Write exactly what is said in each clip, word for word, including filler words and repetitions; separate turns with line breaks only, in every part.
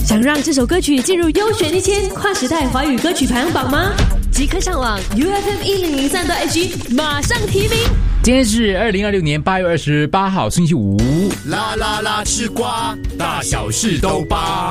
想让这首歌曲进入优选一千跨时代华语歌曲排行榜吗？即刻上网 U F M 一零零三 H G 马上提名。
今天是二零二六年八月二十八号星期五，
啦啦啦吃瓜，大小事都扒。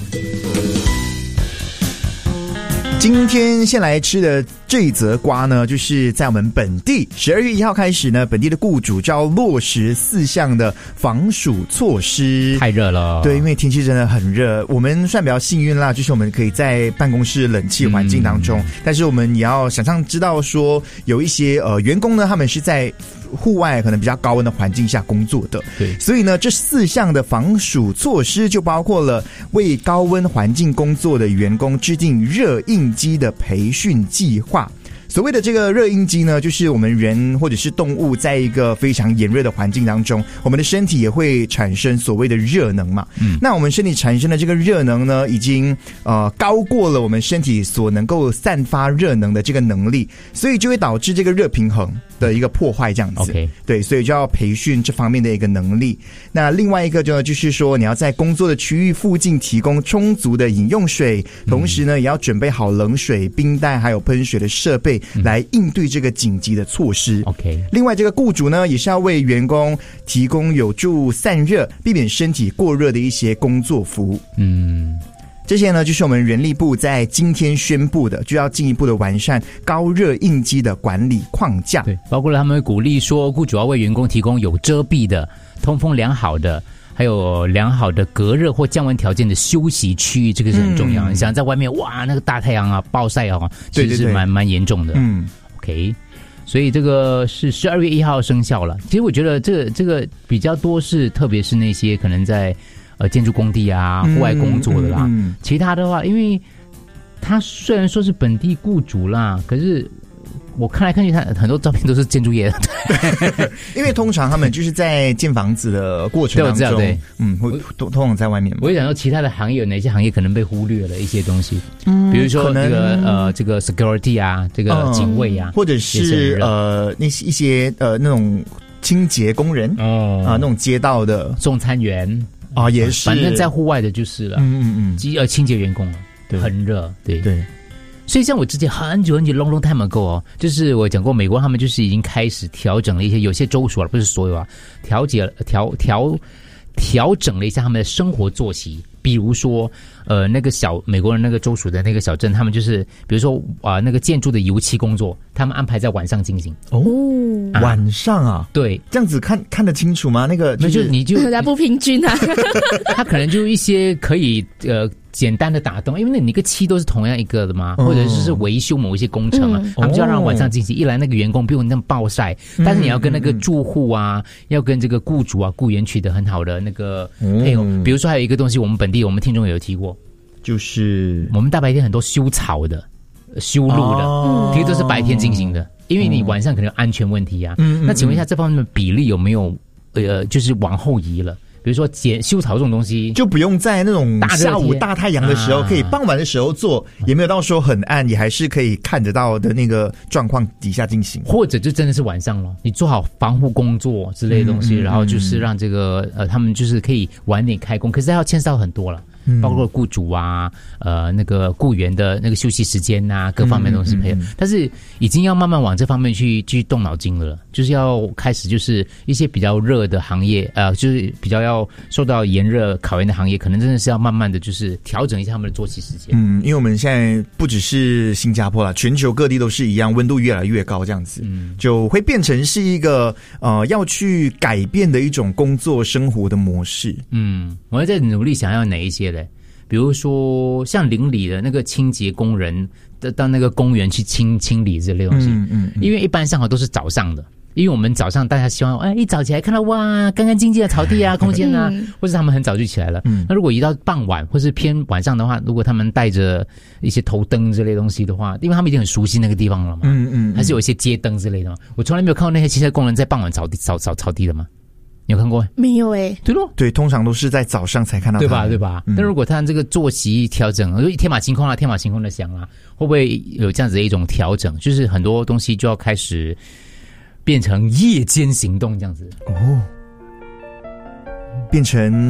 今天先来吃的这一则瓜呢，就是在我们本地十二月一号开始呢，本地的雇主就要落实四项的防暑措施。
太热了，
对，因为天气真的很热。我们算比较幸运啦，就是我们可以在办公室冷气环境当中，嗯、但是我们也要想象知道说，有一些呃员工呢，他们是在户外可能比较高温的环境下工作的，
对，
所以呢，这四项的防暑措施就包括了为高温环境工作的员工制定热应激的培训计划。所谓的这个热应激呢，就是我们人或者是动物在一个非常炎热的环境当中，我们的身体也会产生所谓的热能嘛。嗯，那我们身体产生的这个热能呢，已经呃高过了我们身体所能够散发热能的这个能力，所以就会导致这个热平衡的一个破坏，这样子。
OK，
对，所以就要培训这方面的一个能力。那另外一个就就是说，你要在工作的区域附近提供充足的饮用水，同时呢，也要准备好冷水、冰袋还有喷水的设备。来应对这个紧急的措施。
OK，
另外这个雇主呢，也是要为员工提供有助散热、避免身体过热的一些工作服。
嗯，
这些呢，就是我们人力部在今天宣布的，就要进一步的完善高热应激的管理框架。
对，包括了他们会鼓励说，雇主要为员工提供有遮蔽的、通风良好的。还有良好的隔热或降温条件的休息区域，这个是很重要。嗯、你想在外面哇，那个大太阳啊，暴晒啊，其实是蛮蛮严重的。
嗯
，OK， 所以这个是十二月一号生效了。其实我觉得这个这个比较多是，特别是那些可能在呃建筑工地啊、户外工作的啦。嗯嗯嗯、其他的话，因为他虽然说是本地雇主啦，可是。我看来看去，他很多照片都是建筑业的，
因为通常他们就是在建房子的过程当中，对，嗯，会通通常在外面。
我也想说，其他的行业有哪些行业可能被忽略了一些东西？嗯，比如说这个呃，这个 security 啊，这个警卫啊，
嗯、或者是呃那些一些呃那种清洁工人哦啊、呃，那种街道的
送餐员
啊、哦，也是，
反正在户外的就是了，
嗯嗯嗯，
呃清洁员工了，对，很热，对
对。
所以像我之前很久很久 long long time ago 哦，就是我讲过，美国他们就是已经开始调整了一些，有些州属啊，不是所有啊，调节调调调整了一下他们的生活作息。比如说，呃，那个小美国人那个州属的那个小镇，他们就是比如说啊、呃，那个建筑的油漆工作，他们安排在晚上进行。
哦，啊、晚上啊，
对，
这样子看看得清楚吗？那个、就是、
那就你就
那不平均啊。
他可能就一些可以呃。简单的打洞，因为那你个漆都是同样一个的嘛，或者是维修某一些工程啊，嗯、他们就要让晚上进行。一来那个员工不用那么暴晒，嗯、但是你要跟那个住户啊，嗯、要跟这个雇主啊、雇员取得很好的那个配合。嗯、比如说还有一个东西，我们本地我们听众有提过，
就是
我们大白天很多修草的、修路的，哦、其实都是白天进行的，因为你晚上可能有安全问题啊。嗯、那请问一下，这方面的比例有没有呃，就是往后移了？比如说剪修草这种东西，
就不用在那种下午大太阳的时候，可以傍晚的时候做，啊、也没有到说很暗，也还是可以看得到的那个状况底下进行。
或者就真的是晚上咯，你做好防护工作之类的东西，嗯嗯、然后就是让这个呃他们就是可以晚点开工，可是还要牵涉到很多了。包括雇主啊，呃，那个雇员的那个休息时间啊，各方面的东西配合，嗯嗯嗯、但是已经要慢慢往这方面去去动脑筋了，就是要开始就是一些比较热的行业，呃，就是比较要受到炎热考验的行业，可能真的是要慢慢的就是调整一下他们的作息时间。
嗯，因为我们现在不只是新加坡啦，全球各地都是一样，温度越来越高，这样子，嗯，就会变成是一个呃要去改变的一种工作生活的模式。
嗯，我还在努力想要哪一些嘞？比如说像邻里的那个清洁工人到那个公园去清清理这类东西，嗯嗯嗯、因为一般上好都是早上的，因为我们早上大家希望哎一早起来看到哇干干净净的草地啊空间啊，嗯、或者他们很早就起来了。嗯、那如果一到傍晚或是偏晚上的话，如果他们带着一些头灯之类东西的话，因为他们已经很熟悉那个地方了嘛，嗯嗯嗯、还是有一些街灯之类的嘛。我从来没有看过那些汽车工人在傍晚扫地扫扫草地的吗？你有看过？
没有诶、欸。
对咯，
对，通常都是在早上才看到他，
对吧？对吧？嗯、但如果他这个作息调整，天马行空啊，天马行空的想啊，会不会有这样子的一种调整？就是很多东西就要开始变成夜间行动这样子
哦，变成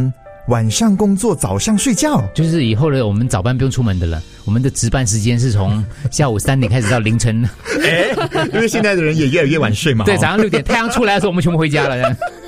晚上工作，早上睡觉。
就是以后呢，我们早班不用出门的了，我们的值班时间是从下午三点开始到凌晨。
哎，因为现在的人也越来越晚睡嘛。
对，早上六点太阳出来的时候，我们全部回家了。